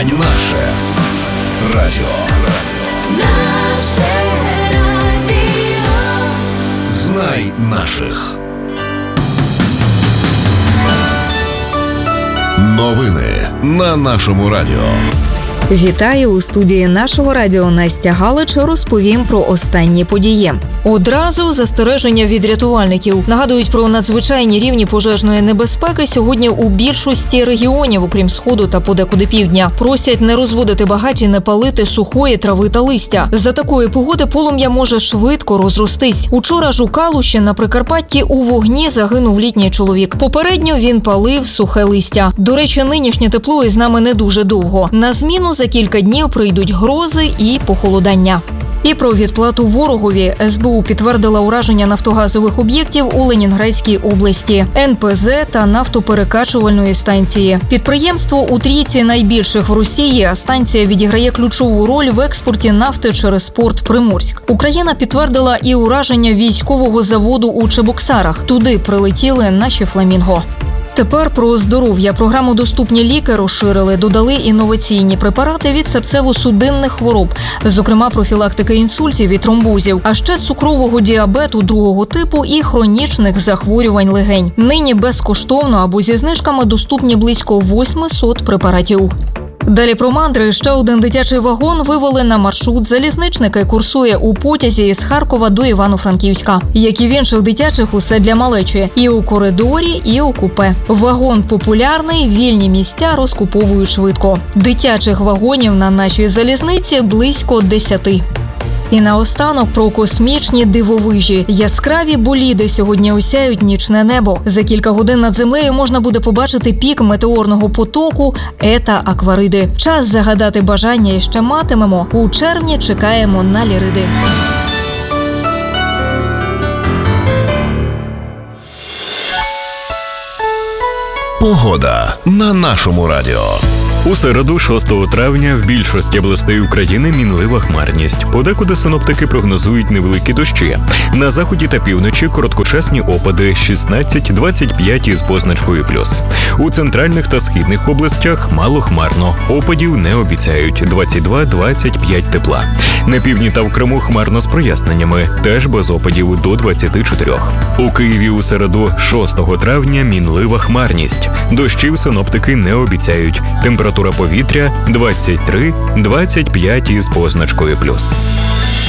радіо. Наше радіо. Знай наших. Новини на нашому радіо. Вітаю! У студії нашого радіо Настя Галич розповім про останні події. Одразу застереження від рятувальників. Нагадують про надзвичайні рівні пожежної небезпеки сьогодні у більшості регіонів, окрім Сходу та подекуди півдня. Просять не розводити багаті, не палити сухої трави та листя. За такої погоди полум'я може швидко розростись. Учора ж у Калуші на Прикарпатті у вогні загинув літній чоловік. Попередньо він палив сухе листя. До речі, нинішнє тепло із нами не дуже довго. На зміну за кілька днів прийдуть грози і похолодання. І про відплату ворогові. СБУ підтвердила ураження нафтогазових об'єктів у Ленінградській області, НПЗ та нафтоперекачувальної станції. Підприємство у трійці найбільших в Росії, а станція відіграє ключову роль в експорті нафти через порт Приморськ. Україна підтвердила і ураження військового заводу у Чебоксарах. Туди прилетіли наші фламінго. Тепер про здоров'я. Програму «Доступні ліки» розширили, додали інноваційні препарати від серцево-судинних хвороб, зокрема профілактики інсультів і тромбозів, а ще цукрового діабету другого типу і хронічних захворювань легень. Нині безкоштовно або зі знижками доступні близько 800 препаратів. Далі про мандри. Ще один дитячий вагон вивели на маршрут залізничника. Курсує у потязі із Харкова до Івано-Франківська. Як і в інших дитячих, усе для малечі. І у коридорі, і у купе. Вагон популярний, вільні місця розкуповують швидко. Дитячих вагонів на нашій залізниці близько 10. І наостанок про космічні дивовижі. Яскраві боліди сьогодні осяють нічне небо. За кілька годин над землею можна буде побачити пік метеорного потоку Ета-Аквариди. Час загадати бажання іще матимемо. У червні чекаємо на Ліриди. Погода на нашому радіо. У середу, 6 травня, в більшості областей України мінлива хмарність. Подекуди синоптики прогнозують невеликі дощі. На заході та півночі короткочасні опади 16-25 із позначкою плюс. У центральних та східних областях мало хмарно. Опадів не обіцяють. 22-25 тепла. На півдні та в Криму хмарно з проясненнями. Теж без опадів до 24. У Києві у середу, 6 травня, мінлива хмарність. Дощів синоптики не обіцяють. Температура повітря 23-25 із позначкою плюс.